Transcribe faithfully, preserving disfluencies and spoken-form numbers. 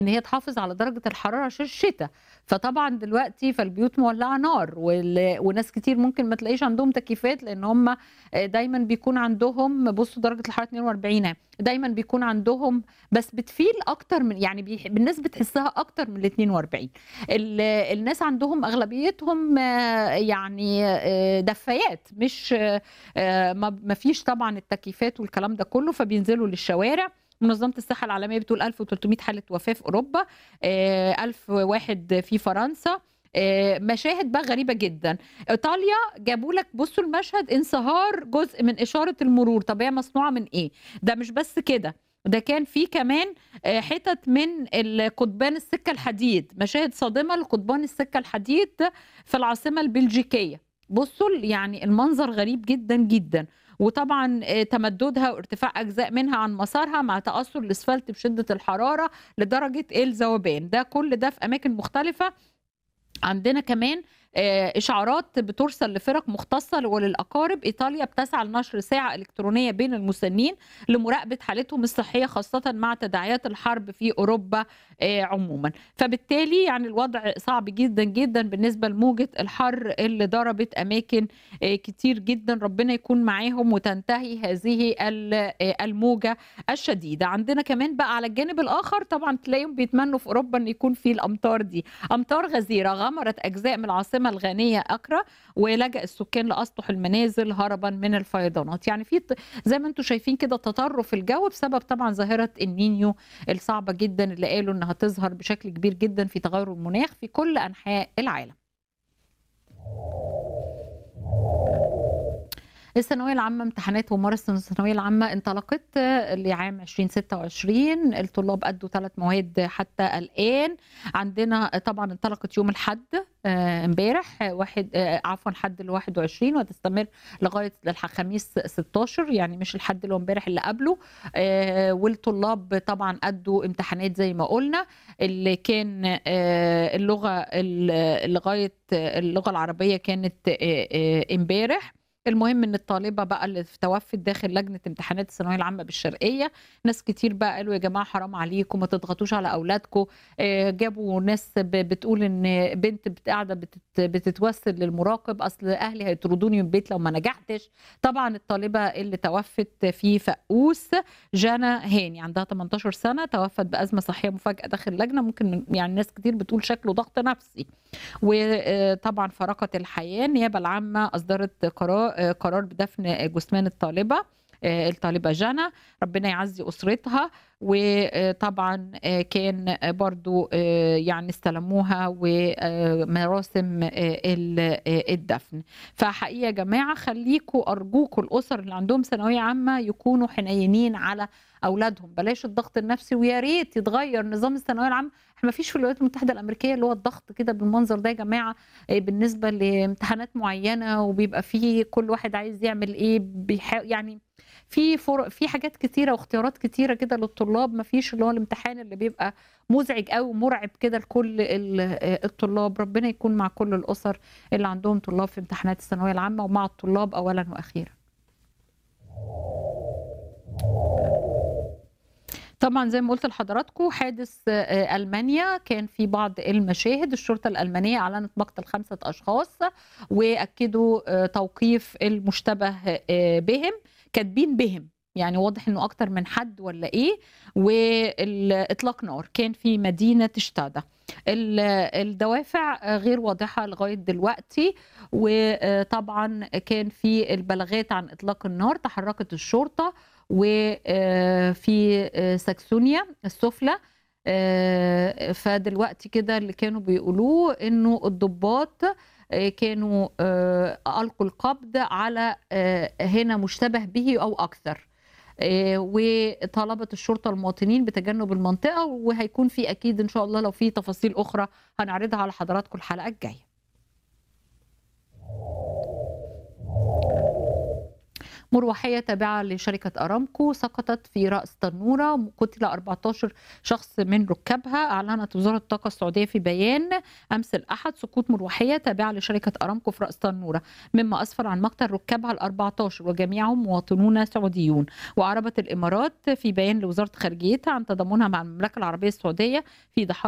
إن هي تحافظ على درجة الحرارة عشان الشتا، فطبعًا دلوقتي فالبيوت مولّعة نار وال وناس كتير ممكن ما تلاقيش عندهم تكييفات، لإن هم آآ دايمًا بيكون عندهم بُصّوا درجة الحرارة اتنين وأربعين أهي، دايمًا بيكون عندهم بس بتفيل أكتر من يعني بيح الناس بتحسّها أكتر من الاتنين وأربعين. ال الناس عندهم أغلبيتهم يعني آآ دفايات مش آآ ما ما فيش طبعًا التكييفات والكلام ده كلّه، فبينزلوا للشوارع. منظمة الصحة العالمية بتقول ألف وتلتمية حالة وفاة في أوروبا، آآ ألف واحد في فرنسا، آآ مشاهد بقى غريبة جدًا. إيطاليا جابوا لك بُصّوا المشهد انصهار جزء من إشارة المرور، طَب هي مصنوعة من إيه؟ ده مش بس كده، ده كان في كمان آآ حتت من ال قضبان السكة الحديد، مشاهد صادمة لقضبان السكة الحديد في العاصمة البلجيكية. بُصّوا ال يعني المنظر غريب جدًا، جدًا. وطبعًا آآ تمدُّدها وارتفاع أجزاء منها عن مسارها مع تأثُّر الأسفلت بشدة الحرارة لدرجة الذوبان، ده كل ده في أماكن مختلفة. عندنا كمان آآ إشعارات بتُرسل لفِرَق مختصة وللأقارب. إيطاليا بتسعى لنشر ساعة إلكترونية بين المسنّين لمراقبة حالتهم الصحية خاصةً مع تداعيات الحرب في أوروبا آآ عمومًا. فبالتالي يعني الوضع صعب جدًا، جدًا بالنسبة لموجة الحَر اللي ضربت أماكن آآ كتير جدًا، ربنا يكون معاهم وتنتهي هذه ال آآ الموجة الشديدة. عندنا كمان بقى على الجانب الآخر طبعًا تلاقيهم بيتمنّوا في أوروبا إن يكون في الأمطار دي. أمطار غزيرة غمرت أجزاء من العاصمة الغانية أكرا، ولجأ السكان لأسطح المنازل هربًا من الفيضانات. يعني في ت زي ما أنتم شايفين كده تطرُّف الجو بسبب طبعًا ظاهرة النينيو الصعبة جدًا اللي قالوا إنها هتظهر بشكل كبير جدًا في تغيُّر المناخ في كل أنحاء العالم. الثانوية العامة امتحانات وممارسة الثانوية العامة انطلقت لعام ألفين وستة وعشرين، الطلاب أدّوا ثلاث مواد حتى الآن. عندنا طبعًا انطلقت يوم الأحد آآ امبارح واحد آآ عفوًا الأحد الواحد وعشرين وهتستمر لغاية الخميس ستاشر يعني مش الأحد اللي هو امبارح اللي قبله. آآ والطلاب طبعًا أدّوا امتحانات زي ما قُلنا، اللي كان آآ اللغة ال لغاية اللغة العربية كانت آآ آآ امبارح. المهم إن الطالبة بقى اللي ف توفّت داخل لجنة امتحانات الثانوية العامة بالشرقية، ناس كتير بقى قالوا: "يا جماعة حرام عليكم ما تضغطوش على أولادكم." آآ جابوا ناس ب بتقول إن بنت بت قاعدة بتت بتتوسّل للمراقب، "أصل أهلي هيطردوني من البيت لو ما نجحتش." طبعًا الطالبة اللي توفّت في فقوس جانا هاني عندها تمنتاشر سَنة، توفّت بأزمة صحية مفاجئة داخل اللجنة، ممكن يعني ناس كتير بتقول شكله ضغط نفسي. وآآ طبعًا فارقت الحياة. النيابة العامة أصدرت قرا آآ قرار بدفن جثمان الطالبة، آآ الطالبة جانا، ربنا يعزّي أسرتها. وطبعًا آآ كان برضه آآ يعني استلموها وآآ مراسم آآ ال آآ الدفن. فحقيقي يا جماعة خلّيكم أرجوكم الأسر اللي عندهم ثانوية عامة يكونوا حنيّنين على أولادهم، بلاش الضغط النفسي، ويا ريت يتغيّر نظام الثانوية العامة. إحنا ما فيش في الولايات المتحدة الأمريكية اللي هو الضغط كده بالمنظر ده يا جماعة آآ بالنسبة لامتحانات معيّنة، وبيبقى في كل واحد عايز يعمل إيه بيحا يعني في فر في حاجات كتيرة واختيارات كتيرة كده للطلاب، ما فيش اللي هو الامتحان اللي بيبقى مُزعج أوي ومُرعب كده لكل ال آآ الطلاب. ربنا يكون مع كل الأسر اللي عندهم طلاب في امتحانات الثانوية العامة، ومع الطلاب أولًا وأخيرًا. طبعًا زي ما قُلت لحضراتكم حادث آآ ألمانيا كان في بعض المشاهد، الشرطة الألمانية أعلنت مقتل خمسة أشخاص، وأكدوا آآ توقيف المشتبه آآ بهم، كاتبين بهم، يعني واضح إنه أكتر من حد والّا إيه. وال إطلاق نار كان في مدينة شتادا. ال الدوافع غير واضحة لغاية دلوقتي. وطبعًا كان في البلاغات عن إطلاق النار، تحركت الشرطة و آآ في آآ ساكسونيا السفلى. آآ فدلوقتي كده اللي كانوا بيقولوه إنه الضباط آآ كانوا آآ ألقوا القبض على آآ هنا مشتبه به أو أكثر. آآ وطالبت الشرطة المواطنين بتجنب المنطقة، وهيكون في أكيد إن شاء الله لو في تفاصيل أخرى هنعرضها على حضراتكم الحلقة الجاية. مروحية تابعة لشركة أرامكو سقطت في رأس تنورة، قتل أربعتاشر شخص من ركابها. أعلنت وزارة الطاقة السعودية في بيان أمس الأحد سقوط مروحية تابعة لشركة أرامكو في رأس تنورة، مما أسفر عن مقتل ركابها الأربعتاشر وجميعهم مواطنون سعوديون. وأعربت الإمارات في بيان لوزارة خارجيتها عن تضامنها مع المملكة العربية السعودية في ضحايا